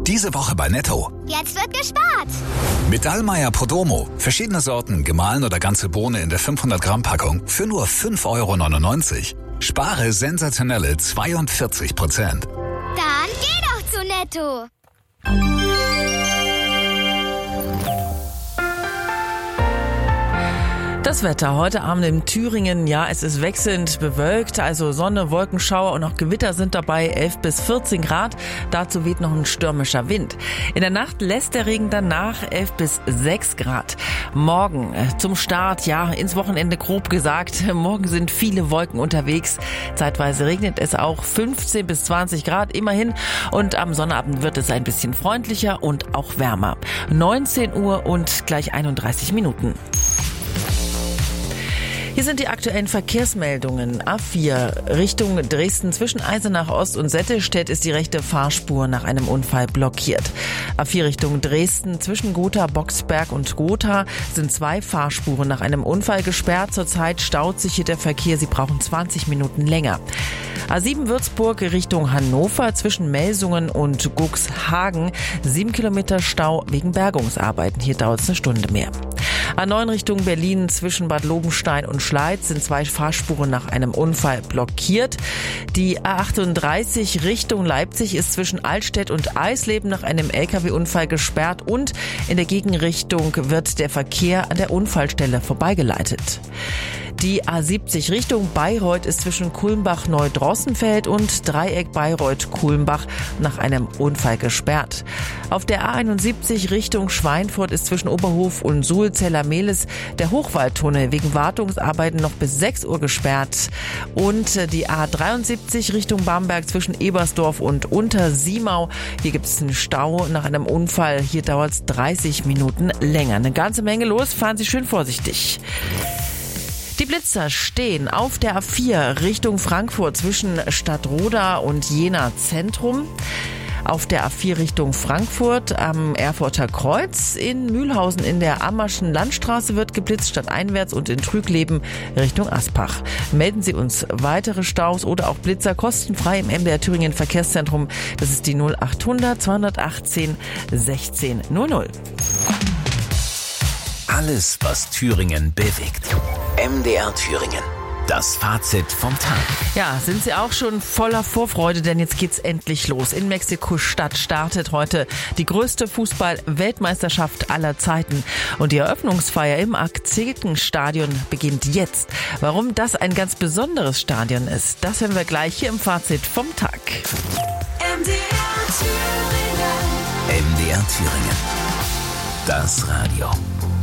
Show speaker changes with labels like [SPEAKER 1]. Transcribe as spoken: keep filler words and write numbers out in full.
[SPEAKER 1] Diese Woche bei Netto.
[SPEAKER 2] Jetzt wird gespart.
[SPEAKER 1] Mit Dallmayr Podromo. Verschiedene Sorten, gemahlen oder ganze Bohne in der fünfhundert Gramm Packung für nur fünf Euro neunundneunzig. Spare sensationelle zweiundvierzig Prozent.
[SPEAKER 2] Dann geh doch zu Netto.
[SPEAKER 3] Das Wetter heute Abend in Thüringen, ja, es ist wechselnd bewölkt, also Sonne, Wolkenschauer und auch Gewitter sind dabei, elf bis vierzehn Grad. Dazu weht noch ein stürmischer Wind. In der Nacht lässt der Regen dann nach, elf bis sechs Grad. Morgen äh, zum Start, ja, ins Wochenende grob gesagt, morgen sind viele Wolken unterwegs. Zeitweise regnet es auch, fünfzehn bis zwanzig Grad immerhin, und am Sonnabend wird es ein bisschen freundlicher und auch wärmer. neunzehn Uhr und gleich einunddreißig Minuten. Hier sind die aktuellen Verkehrsmeldungen. A vier Richtung Dresden zwischen Eisenach Ost und Settelstedt ist die rechte Fahrspur nach einem Unfall blockiert. A vier Richtung Dresden zwischen Gotha, Boxberg und Gotha sind zwei Fahrspuren nach einem Unfall gesperrt. Zurzeit staut sich hier der Verkehr. Sie brauchen zwanzig Minuten länger. A sieben Würzburg Richtung Hannover zwischen Melsungen und Guxhagen. Sieben Kilometer Stau wegen Bergungsarbeiten. Hier dauert es eine Stunde mehr. A neun Richtung Berlin zwischen Bad Lobenstein und Schleiz sind zwei Fahrspuren nach einem Unfall blockiert. Die A achtunddreißig Richtung Leipzig ist zwischen Altstedt und Eisleben nach einem L K W-Unfall gesperrt, und in der Gegenrichtung wird der Verkehr an der Unfallstelle vorbeigeleitet. Die A siebzig Richtung Bayreuth ist zwischen Kulmbach-Neudrossenfeld und Dreieck Bayreuth-Kulmbach nach einem Unfall gesperrt. Auf der A einundsiebzig Richtung Schweinfurt ist zwischen Oberhof und Suhlzeller-Mehlis der Hochwaldtunnel wegen Wartungsarbeiten noch bis sechs Uhr gesperrt. Und die A dreiundsiebzig Richtung Bamberg zwischen Ebersdorf und Untersiemau. Hier gibt es einen Stau nach einem Unfall. Hier dauert es dreißig Minuten länger. Eine ganze Menge los. Fahren Sie schön vorsichtig. Die Blitzer stehen auf der A vier Richtung Frankfurt zwischen Stadtroda und Jena Zentrum. Auf der A vier Richtung Frankfurt am Erfurter Kreuz. In Mühlhausen in der Ammerschen Landstraße wird geblitzt, stadteinwärts, und in Trügleben Richtung Aspach. Melden Sie uns weitere Staus oder auch Blitzer kostenfrei im M D R Thüringen Verkehrszentrum. Das ist die null achthundert zweihundertachtzehn sechzehn null null.
[SPEAKER 4] Alles, was Thüringen bewegt. M D R Thüringen. Das Fazit vom Tag.
[SPEAKER 3] Ja, sind Sie auch schon voller Vorfreude, denn jetzt geht's endlich los. In Mexiko-Stadt startet heute die größte Fußball-Weltmeisterschaft aller Zeiten. Und die Eröffnungsfeier im Aztekenstadion beginnt jetzt. Warum das ein ganz besonderes Stadion ist, das hören wir gleich hier im Fazit vom Tag.
[SPEAKER 5] M D R Thüringen.
[SPEAKER 4] M D R Thüringen. Das Radio.